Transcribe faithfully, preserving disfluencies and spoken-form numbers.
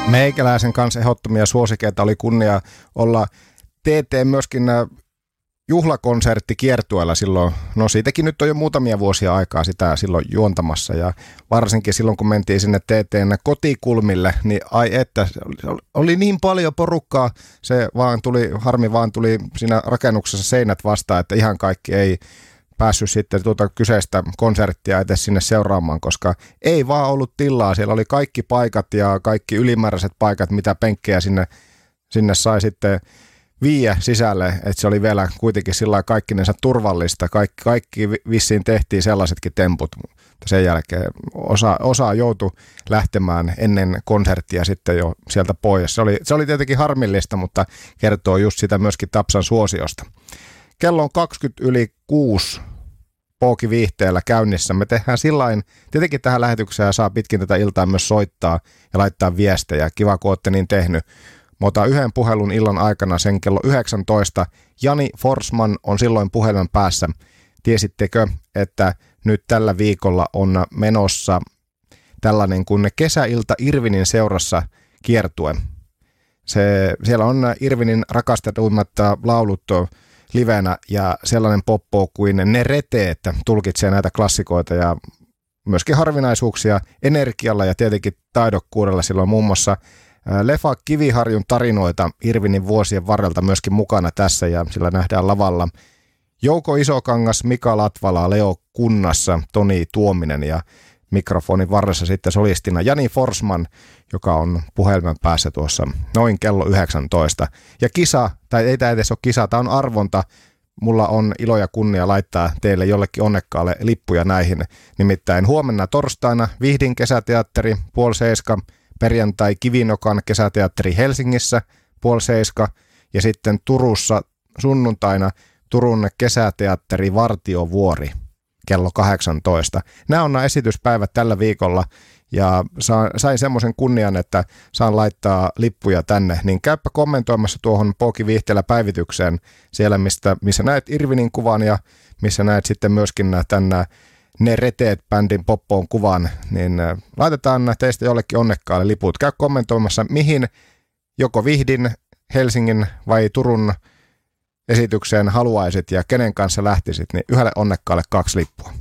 Meikäläisen kanssa ehdottomia suosikeita oli kunnia olla T T myöskin juhlakonsertti kiertueella silloin. No siitäkin nyt on jo muutamia vuosia aikaa sitä silloin juontamassa ja varsinkin silloin kun mentiin sinne T T:n kotikulmille, niin ai että oli niin paljon porukkaa, se vaan tuli, harmi vaan tuli siinä rakennuksessa seinät vastaan, että ihan kaikki ei päässyt sitten tuota kyseistä konserttia edes sinne seuraamaan, koska ei vaan ollut tilaa. Siellä oli kaikki paikat ja kaikki ylimääräiset paikat, mitä penkkejä sinne, sinne sai sitten viiä sisälle, että se oli vielä kuitenkin sillä kaikkinensa turvallista. Kaikki, kaikki vissiin tehtiin sellaisetkin temput, mutta sen jälkeen osa, osa joutui lähtemään ennen konserttia sitten jo sieltä pois. Se oli, se oli tietenkin harmillista, mutta kertoo just sitä myöskin Tapsan suosiosta. Kello on kaksikymmentä yli kuusi Pooki-viihteellä käynnissä. Me tehdään sillain, tietenkin tähän lähetykseen saa pitkin tätä iltaa myös soittaa ja laittaa viestejä. Kiva, kun olette niin tehnyt. Mä otan yhden puhelun illan aikana sen kello yhdeksäntoista. Jani Forsman on silloin puhelimen päässä. Tiesittekö, että nyt tällä viikolla on menossa tällainen kuin kesäilta Irvinin seurassa kiertue. Se, siellä on Irvinin rakastetummat laulut livenä ja sellainen poppo kuin Ne reteet tulkitsee näitä klassikoita ja myöskin harvinaisuuksia energialla ja tietenkin taidokkuudella. Sillä on muun muassa Lefa Kiviharjun tarinoita Irvinin vuosien varrelta myöskin mukana tässä ja sillä nähdään lavalla Jouko Isokangas, Mika Latvala, Leo Kunnassa, Toni Tuominen ja mikrofonin varressa sitten solistina Jani Forsman, joka on puhelimen päässä tuossa noin kello yhdeksäntoista. Ja kisa, tai ei tämä edes ole kisa, tämä on arvonta. Mulla on ilo ja kunnia laittaa teille jollekin onnekkaalle lippuja näihin. Nimittäin huomenna torstaina Vihdin kesäteatteri, puoli seiska, perjantai Kivinokan kesäteatteri Helsingissä, puoli seiska, ja sitten Turussa sunnuntaina Turun kesäteatteri Vartiovuori, kello kahdeksantoista. Nämä on nämä esityspäivät tällä viikolla ja sain semmoisen kunnian, että saan laittaa lippuja tänne, niin käypä kommentoimassa tuohon Pooki-viihteellä päivitykseen siellä, mistä, missä näet Irvinin kuvan ja missä näet sitten myöskin tänne Ne reteet-bändin poppoon kuvan, niin laitetaan teistä jollekin onnekkaalle liput. Käy kommentoimassa, mihin joko Vihdin, Helsingin vai Turun esitykseen haluaisit ja kenen kanssa lähtisit, niin yhdelle onnekkaalle kaksi lippua.